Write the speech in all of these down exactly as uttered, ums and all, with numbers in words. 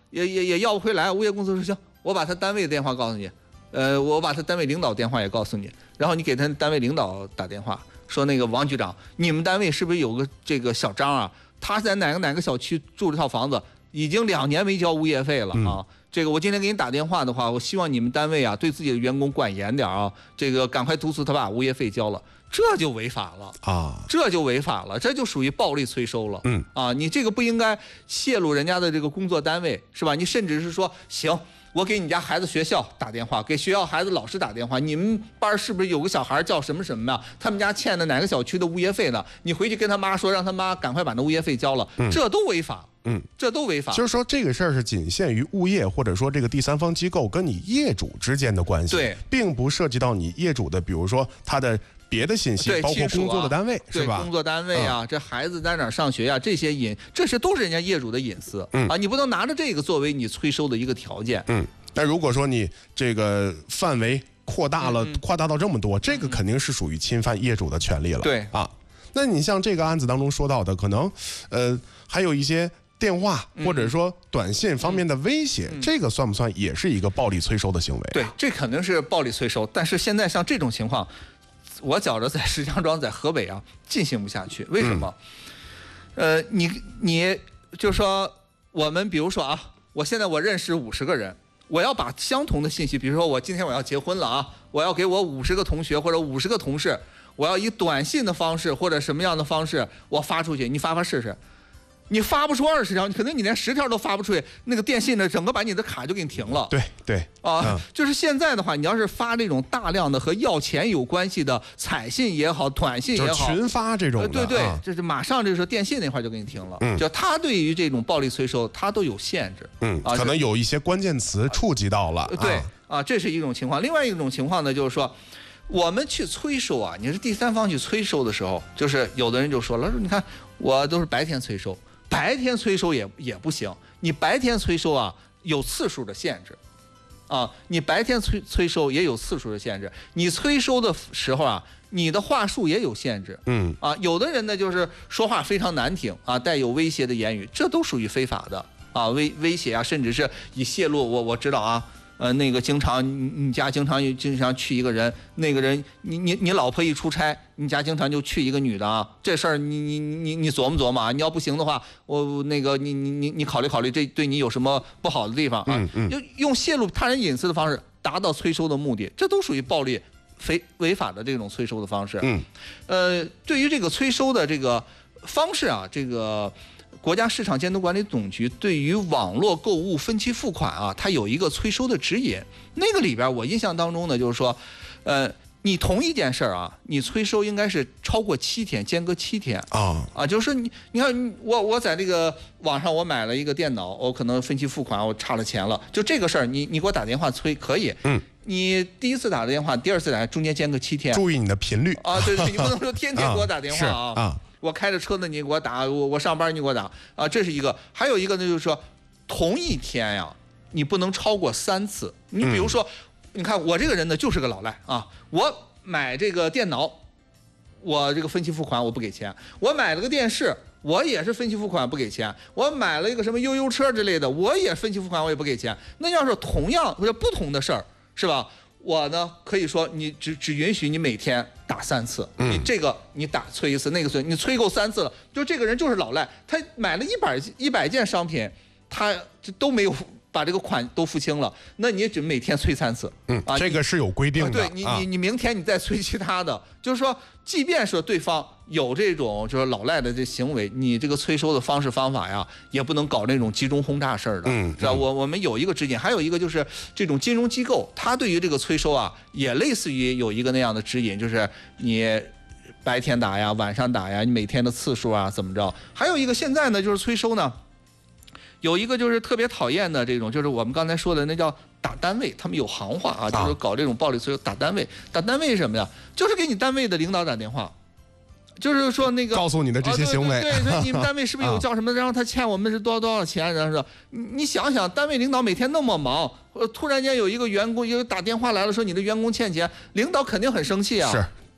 也也也要不回来。物业公司说行，我把他单位的电话告诉你，呃，我把他单位领导电话也告诉你，然后你给他单位领导打电话，说那个王局长，你们单位是不是有个这个小张啊？他在哪个哪个小区住了套房子，已经两年没交物业费了啊。嗯，这个我今天给你打电话的话，我希望你们单位啊对自己的员工管严点啊，这个赶快督促他把物业费交了，这就违法了啊，这就违法了，这就属于暴力催收了。嗯啊，你这个不应该泄露人家的这个工作单位是吧？你甚至是说行，我给你家孩子学校打电话，给学校孩子老师打电话，你们班是不是有个小孩叫什么什么呀？他们家欠的哪个小区的物业费呢？你回去跟他妈说，让他妈赶快把那物业费交了，嗯，这都违法。嗯，这都违法。就是说，这个事儿是仅限于物业或者说这个第三方机构跟你业主之间的关系，对，并不涉及到你业主的，比如说他的别的信息，包括工作的单位，是吧？工作单位啊，嗯，这孩子在哪儿上学呀，这些隐，这些都是人家业主的隐私，嗯啊，你不能拿着这个作为你催收的一个条件。嗯，那如果说你这个范围扩大了，嗯，扩大到这么多，这个肯定是属于侵犯业主的权利了。对啊，那你像这个案子当中说到的，可能呃还有一些电话或者说短信方面的威胁，嗯，这个算不算也是一个暴力催收的行为啊？对，这肯定是暴力催收。但是现在像这种情况，我觉着在石家庄、在河北啊进行不下去。为什么？嗯，呃，你你就说我们比如说啊，我现在我认识五十个人，我要把相同的信息，比如说我今天我要结婚了啊，我要给我五十个同学或者五十个同事，我要以短信的方式或者什么样的方式我发出去，你发发试试。你发不出二十条，可能你连十条都发不出去，那个电信呢，整个把你的卡就给你停了。对对啊，嗯，就是现在的话，你要是发这种大量的和要钱有关系的彩信也好，短信也好，群发这种的，对对，啊，就是马上这个时候电信那块就给你停了。嗯，就他对于这种暴力催收，他都有限制。嗯，啊，可能有一些关键词触及到了。啊，对啊，这是一种情况。另外一种情况呢，就是说，我们去催收啊，你是第三方去催收的时候，就是有的人就说了，说你看我都是白天催收。白天催收也也不行，你白天催收啊有次数的限制，啊，你白天催催收也有次数的限制，你催收的时候啊，你的话术也有限制，嗯，啊，有的人呢就是说话非常难听啊，带有威胁的言语，这都属于非法的啊，威威胁啊，甚至是以泄露，我我知道啊。呃，那个经常你你家经常经常去一个人，那个人你你你老婆一出差，你家经常就去一个女的啊，这事儿你你你你琢磨琢磨啊，你要不行的话，我那个你你你你考虑考虑，这对你有什么不好的地方啊？嗯嗯，就用泄露他人隐私的方式达到催收的目的，这都属于暴力非违法的这种催收的方式。嗯，呃，对于这个催收的这个方式啊，这个。国家市场监督管理总局对于网络购物分期付款啊，它有一个催收的指引。那个里边，我印象当中呢，就是说，呃，你同一件事儿啊，你催收应该是超过七天，间隔七天啊啊，就是说你你看我我在这个网上我买了一个电脑，我可能分期付款我差了钱了，就这个事儿，你你给我打电话催可以，嗯，你第一次打的电话，第二次打中间间隔七天，注意你的频率啊，对对，你不能说天天给我打电话啊。啊我开着车呢，你给我打；我我上班你给我打啊，这是一个。还有一个呢，就是说，同一天呀，你不能超过三次。你比如说，嗯、你看我这个人呢，就是个老赖啊。我买这个电脑，我这个分期付款我不给钱；我买了个电视，我也是分期付款不给钱；我买了一个什么悠悠车之类的，我也分期付款我也不给钱。那要是同样或者不同的事儿，是吧？我呢可以说你只只允许你每天打三次，嗯、你这个你打催一次，那个催你催够三次了，就这个人就是老赖，他买了一百一百件商品，他这都没有把这个款都付清了，那你只每天催三次，嗯啊，这个是有规定的，啊、对你你你明天你再催其他的，就是说，即便是对方有这种就是老赖的这行为，你这个催收的方式方法呀，也不能搞那种集中轰炸事儿的，嗯，是吧？我我们有一个指引，还有一个就是这种金融机构，它对于这个催收啊，也类似于有一个那样的指引，就是你白天打呀，晚上打呀，你每天的次数啊怎么着？还有一个现在呢，就是催收呢。有一个就是特别讨厌的这种，就是我们刚才说的那叫打单位，他们有行话啊，就是搞这种暴力催收打单位。打单位是什么呀？就是给你单位的领导打电话，就是说那个告诉你的这些行为，啊、对, 对, 对，你们单位是不是有叫什么？然后他欠我们是多少多少钱？然后说你想想，单位领导每天那么忙，呃，突然间有一个员工有打电话来了，说你的员工欠钱，领导肯定很生气啊。是，对。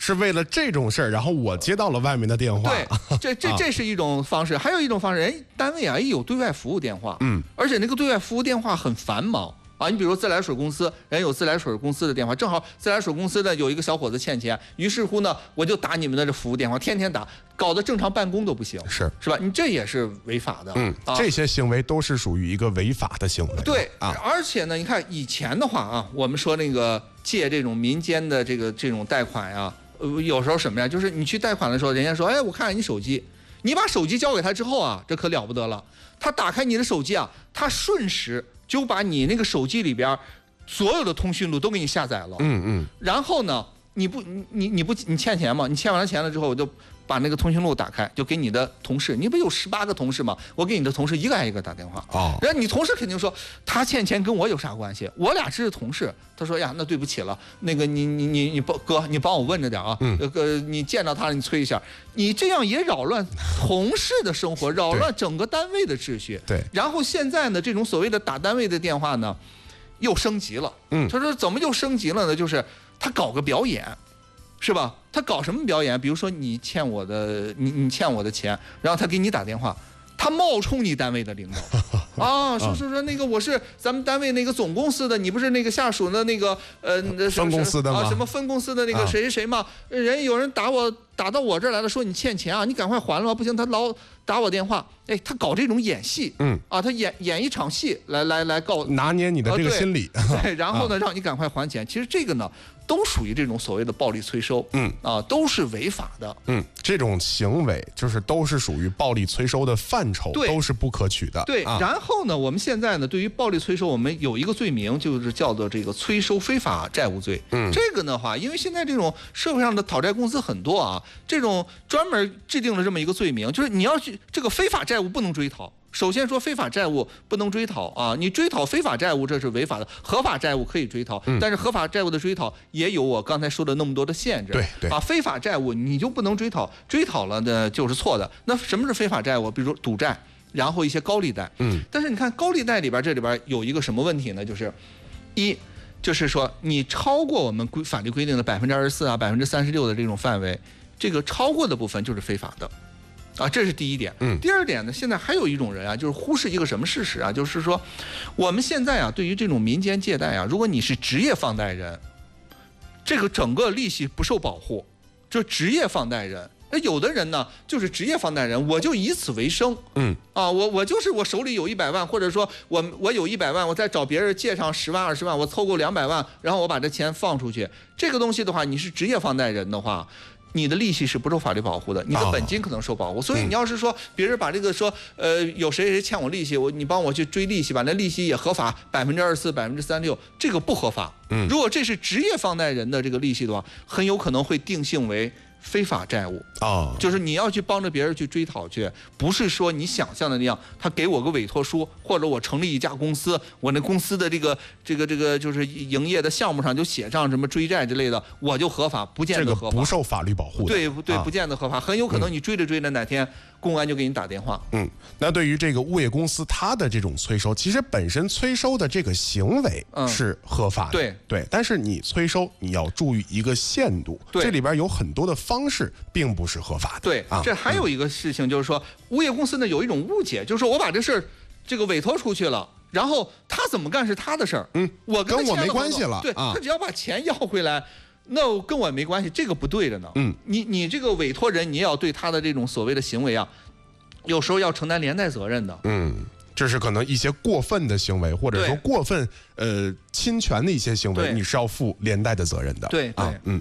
是为了这种事儿，然后我接到了外面的电话。 对，这这这是一种方式，还有一种方式，人单位啊也有对外服务电话， 嗯， 而且那个对外服务电话很繁忙。啊，你比如自来水公司，人有自来水公司的电话，正好自来水公司的有一个小伙子欠钱，于是乎呢，我就打你们的这服务电话，天天打，搞得正常办公都不行， 是是吧？你这也是违法的， 嗯，啊、这些行为都是属于一个违法的行为。 对啊， 而且呢，你看以前的话啊，我们说那个借这种民间的这个这种贷款呀、啊，呃，有时候什么呀，就是你去贷款的时候，人家说，哎，我看看你手机，你把手机交给他之后啊，这可了不得了，他打开你的手机啊，他瞬时就把你那个手机里边所有的通讯录都给你下载了， 嗯嗯， 然后呢，你不你你你不你欠钱吗？你欠完了钱了之后，我就把那个通讯录打开，就给你的同事，你不有十八个同事吗？我给你的同事一个挨一个打电话。 哦， 然后你同事肯定说他欠钱跟我有啥关系？我俩只是同事。他说呀，那对不起了，那个你你你你帮哥，你帮我问着点啊， 嗯， 呃，你见到他了你催一下，你这样也扰乱同事的生活，扰乱整个单位的秩序。 对。 然后现在呢，这种所谓的打单位的电话呢，又升级了。 嗯， 他说怎么又升级了呢？就是他搞个表演。是吧？他搞什么表演？比如说你欠我的，你你欠我的钱，然后他给你打电话，他冒充你单位的领导啊，说说说那个我是咱们单位那个总公司的，你不是那个下属的那个呃分公司的吗？ 啊，什么分公司的那个谁谁谁嘛？人有人打我打到我这儿来了，说你欠钱啊，你赶快还了吧，不行他老打我电话，哎，他搞这种演戏， 嗯啊，他演演一场戏来来来告拿捏你的这个心理， 啊、对, 对，然后呢让你赶快还钱，其实这个呢。都属于这种所谓的暴力催收， 嗯啊，都是违法的， 嗯，这种行为就是都是属于暴力催收的范畴，都是不可取的。 对， 啊、 然后呢，我们现在呢，对于暴力催收，我们有一个罪名，就是叫做这个催收非法债务罪。 嗯， 这个的话，因为现在这种社会上的讨债公司很多啊，这种专门制定了这么一个罪名，就是你要去这个非法债务不能追讨。首先说非法债务不能追讨啊，你追讨非法债务这是违法的，合法债务可以追讨， 嗯、 但是合法债务的追讨也有我刚才说的那么多的限制。 对对啊，非法债务你就不能追讨，追讨了呢就是错的。那什么是非法债务？比如说赌债，然后一些高利贷。 嗯， 但是你看高利贷里边这里边有一个什么问题呢？就是一。就是说，你超过我们规法律规定的百分之二十四啊、百分之三十六的这种范围，这个超过的部分就是非法的。啊，这是第一点。 嗯， 第二点呢，现在还有一种人啊，就是忽视一个什么事实啊，就是说，我们现在啊，对于这种民间借贷啊，如果你是职业放贷人，这个整个利息不受保护，就职业放贷人。那有的人呢，就是职业放贷人，我就以此为生。 嗯， 啊，我我就是我手里有一百万，或者说我我有一百万，我再找别人借上十万二十万，我凑够两百万，然后我把这钱放出去。这个东西的话，你是职业放贷人的话。你的利息是不受法律保护的，你的本金可能受保护，哦、所以你要是说别人把这个说，呃，有谁谁欠我利息，我你帮我去追利息吧，那利息也合法，百分之二十四、百分之三六，这个不合法。 嗯， 如果这是职业放贷人的这个利息的话，很有可能会定性为非法债务。 哦， 就是你要去帮着别人去追讨去，不是说你想象的那样，他给我个委托书，或者我成立一家公司，我那公司的这个这个这个就是营业的项目上就写上什么追债之类的，我就合法，不见得合法， 这个不受法律保护的。 对对，不见得合法，很有可能你追着追着哪天公安就给你打电话。 嗯，那对于这个物业公司它的这种催收，其实本身催收的这个行为是合法的， 嗯、对对，但是你催收你要注意一个限度，这里边有很多的方式并不是合法的。 对， 啊、 这还有一个事情就是说，物业公司呢有一种误解，就是说我把这事儿这个委托出去了，然后他怎么干是他的事儿， 嗯， 我跟, 跟我没关系了， 对、 啊、 他只要把钱要回来。那跟我没关系，这个不对着呢。 嗯， 你你这个委托人，你也要对他的这种所谓的行为啊，有时候要承担连带责任的。 嗯，这是可能一些过分的行为，或者说过分呃侵权的一些行为，你是要负连带的责任的。 对， 啊，嗯。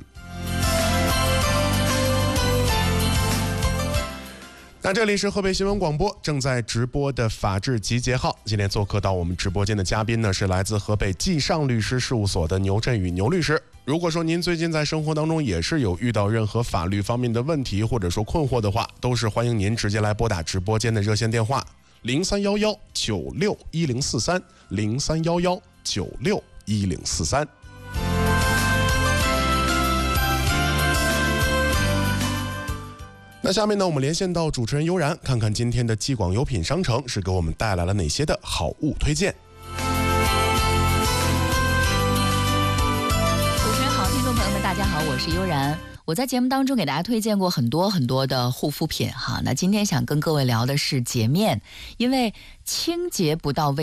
那这里是河北新闻广播正在直播的法治集结号，今天做客到我们直播间的嘉宾呢是来自河北纪尚律师事务所的牛振宇牛律师。如果说您最近在生活当中也是有遇到任何法律方面的问题或者说困惑的话，都是欢迎您直接来拨打直播间的热线电话零三幺幺九六一零四三零三幺幺九六一零四三。那下面呢，我们连线到主持人悠然，看看今天的纪广优品商城是给我们带来了哪些的好物推荐。 主持人好，听众朋友们大家好，我是悠然。 我在节目当中给大家推荐过很多很多的护肤品哈，那今天想跟各位聊的是洁面，因为清洁不到位